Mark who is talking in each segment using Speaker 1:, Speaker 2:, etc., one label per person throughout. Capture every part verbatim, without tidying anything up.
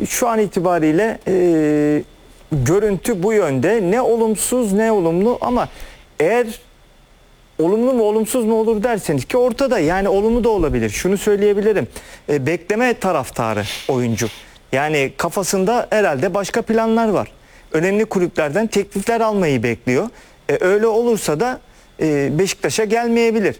Speaker 1: şu an itibariyle e, görüntü bu yönde. Ne olumsuz ne olumlu, ama eğer olumlu mu olumsuz mu olur derseniz ki ortada, yani olumlu da olabilir. Şunu söyleyebilirim. E, bekleme taraftarı oyuncu. Yani kafasında herhalde başka planlar var. Önemli kulüplerden teklifler almayı bekliyor. E, öyle olursa da e, Beşiktaş'a gelmeyebilir.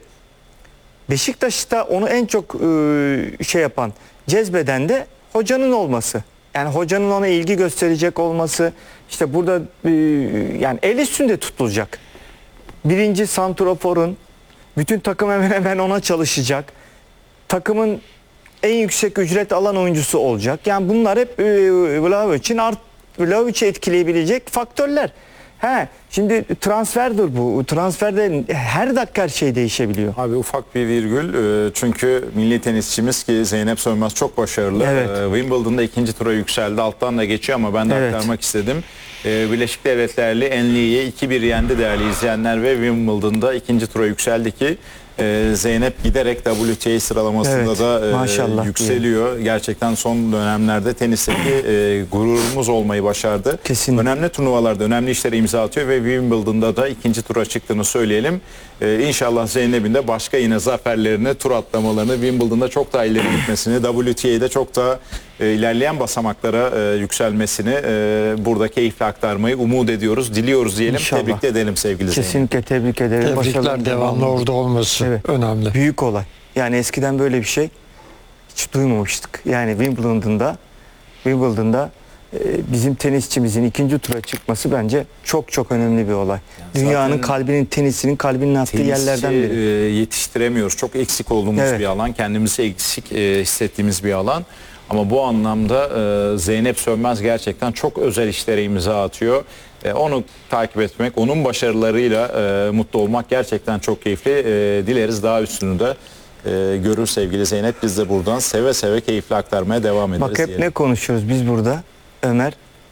Speaker 1: Beşiktaş'ta onu en çok e, şey yapan, cezbeden de hocanın olması. Yani hocanın ona ilgi gösterecek olması. İşte burada e, yani el üstünde tutulacak. Birinci santraforun, bütün takım hemen hemen ona çalışacak. Takımın en yüksek ücret alan oyuncusu olacak. Yani bunlar hep e, Vlahovic'in art Vlahovic'i etkileyebilecek faktörler. He, şimdi transferdir bu. Transferde her dakika her şey değişebiliyor.
Speaker 2: Abi ufak bir virgül. Çünkü milli tenisçimiz ki Zeynep Sönmez çok başarılı.
Speaker 1: Evet.
Speaker 2: Wimbledon'da ikinci tura yükseldi. Alttan da geçiyor ama ben de
Speaker 1: Evet.
Speaker 2: aktarmak istedim. Birleşik Devletler'li Enli'yi iki bir yendi değerli izleyenler ve Wimbledon'da ikinci tura yükseldi ki Zeynep giderek W T A sıralamasında
Speaker 1: Evet,
Speaker 2: da
Speaker 1: maşallah
Speaker 2: yükseliyor. Diye. Gerçekten son dönemlerde tenisteki gururumuz olmayı başardı.
Speaker 1: Kesinlikle.
Speaker 2: Önemli turnuvalarda önemli işlere imza atıyor ve Wimbledon'da da ikinci tura çıktığını söyleyelim. İnşallah Zeynep'in de başka yine zaferlerini, tur atlamalarını, Wimbledon'da çok daha ileri gitmesini, W T A'da çok daha ilerleyen basamaklara yükselmesini burada keyifle aktarmayı umut ediyoruz, diliyoruz diyelim.
Speaker 1: İnşallah.
Speaker 2: Tebrik edelim sevgili Zeynep.
Speaker 1: Kesinlikle tebrik ederim.
Speaker 3: Tebrikler,
Speaker 1: Başarılı
Speaker 3: devamlı orada olması
Speaker 1: evet.
Speaker 3: önemli.
Speaker 1: Büyük olay. Yani eskiden böyle bir şey hiç duymamıştık. Yani Wimbledon'da Wimbledon'da e, bizim tenisçimizin ikinci tura çıkması bence çok çok önemli bir olay. Yani dünyanın kalbinin, tenisinin kalbinin attığı yerlerden biri.
Speaker 2: E, yetiştiremiyoruz. Çok eksik olduğumuz
Speaker 1: evet.
Speaker 2: bir alan. Kendimizi eksik e, hissettiğimiz bir alan. Ama bu anlamda e, Zeynep Sönmez gerçekten çok özel işlere imza atıyor. E, onu takip etmek, onun başarılarıyla e, mutlu olmak gerçekten çok keyifli. E, dileriz daha üstünü de e, görür sevgili Zeynep. Biz de buradan seve seve keyifli aktarmaya devam ederiz.
Speaker 1: Bak hep
Speaker 2: diyelim.
Speaker 1: ne konuşuyoruz biz burada Ömer?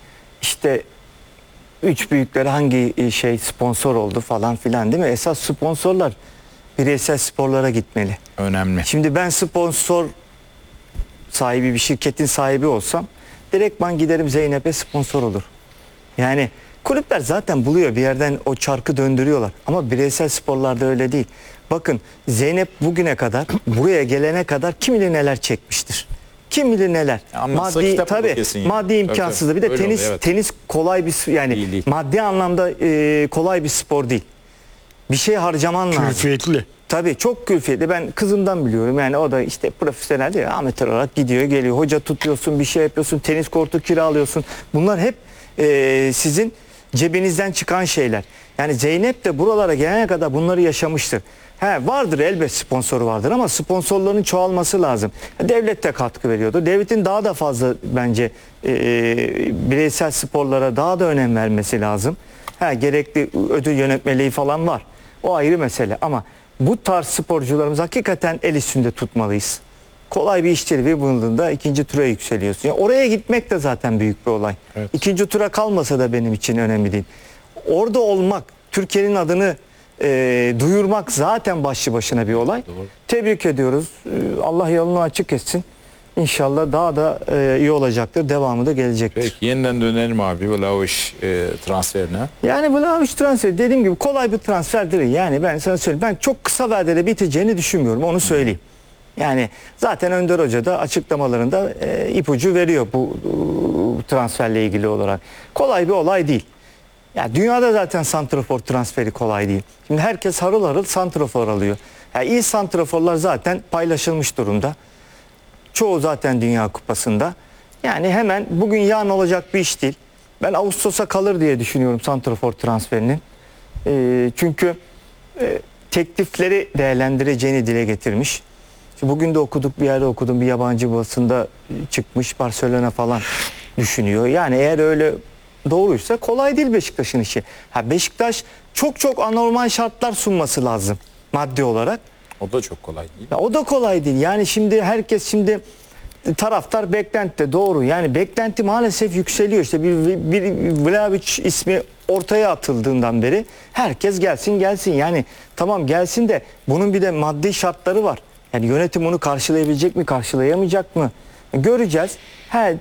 Speaker 1: İşte üç büyükleri hangi şey sponsor oldu falan filan, değil mi? Esas sponsorlar bireysel sporlara gitmeli.
Speaker 2: Önemli.
Speaker 1: Şimdi ben sponsor sahibi bir şirketin sahibi olsam direktman giderim Zeynep'e sponsor olur. Yani kulüpler zaten buluyor bir yerden, o çarkı döndürüyorlar. Ama bireysel sporlarda öyle değil. Bakın Zeynep bugüne kadar, buraya gelene kadar kim bilir neler çekmiştir. Kim bilir neler.
Speaker 2: Anlatsa
Speaker 1: Maddi
Speaker 2: kitap
Speaker 1: tabii
Speaker 2: kesin.
Speaker 1: maddi imkansızdı. Bir de
Speaker 2: Öyle
Speaker 1: tenis
Speaker 2: oluyor, evet.
Speaker 1: tenis kolay bir yani
Speaker 2: Değil, değil.
Speaker 1: maddi anlamda e, kolay bir spor değil. Bir şey harcaman lazım.
Speaker 3: Külfiyetli.
Speaker 1: Tabii çok külfiyetli. Ben kızımdan biliyorum. Yani o da işte profesyonel değil, amatör olarak gidiyor geliyor. Hoca tutuyorsun, bir şey yapıyorsun, tenis kortu kiralıyorsun. Bunlar hep e, sizin cebinizden çıkan şeyler. Yani Zeynep de buralara gelene kadar bunları yaşamıştır. He, vardır elbet, sponsoru vardır ama sponsorların çoğalması lazım. Devlet de katkı veriyordu. Devletin daha da fazla bence e, bireysel sporlara daha da önem vermesi lazım. He, gerekli ödül yönetmeliği falan var. O ayrı mesele ama bu tarz sporcularımız hakikaten el üstünde tutmalıyız. Kolay bir iş değil. Wimbledon'da ikinci tura yükseliyorsun. Yani oraya gitmek de zaten büyük bir olay.
Speaker 2: Evet.
Speaker 1: İkinci tura kalmasa da benim için önemli değil. Orada olmak, Türkiye'nin adını e, duyurmak zaten başlı başına bir olay.
Speaker 2: Doğru.
Speaker 1: Tebrik ediyoruz. E, Allah yolunu açık etsin. İnşallah daha da e, iyi olacaktır. Devamı da gelecektir.
Speaker 2: Peki yeniden dönelim abi Vlahovic e, transferine.
Speaker 1: Yani Vlahovic transferi dediğim gibi kolay bir transfer değil. Yani ben sana söyleyeyim. Ben çok kısa vadede biteceğini düşünmüyorum. Onu söyleyeyim. Yani zaten Önder Hoca da açıklamalarında e, ipucu veriyor bu e, transferle ilgili olarak. Kolay bir olay değil. Ya dünyada zaten santrafor transferi kolay değil. Şimdi herkes harıl harıl santrafor alıyor. Ya iyi santraforlar zaten paylaşılmış durumda. Çoğu zaten Dünya Kupası'nda. Yani hemen bugün yarın olacak bir iş değil. Ben Ağustos'a kalır diye düşünüyorum santrafor transferinin. E, çünkü e, teklifleri değerlendireceğini dile getirmiş. Bugün de okuduk, bir yerde okudum, bir yabancı basında çıkmış, Barcelona falan düşünüyor. Yani eğer öyle doğruysa kolay değil Beşiktaş'ın işi. Ha, Beşiktaş çok çok anormal şartlar sunması lazım maddi olarak.
Speaker 2: O da çok kolay değil.
Speaker 1: Ya o da kolay değil. Yani şimdi herkes şimdi taraftar beklentide, doğru. Yani beklenti maalesef yükseliyor. İşte bir, bir, bir Vlahovic ismi ortaya atıldığından beri herkes gelsin gelsin. Yani tamam gelsin de bunun bir de maddi şartları var. Yani yönetim onu karşılayabilecek mi, karşılayamayacak mı? Göreceğiz. He,